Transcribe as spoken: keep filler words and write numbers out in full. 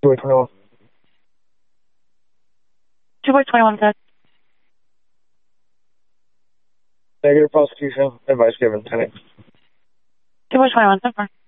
two by twenty-one. two by twenty-one, good. Negative prosecution. Advice given. ten eight. two by twenty-one, so far.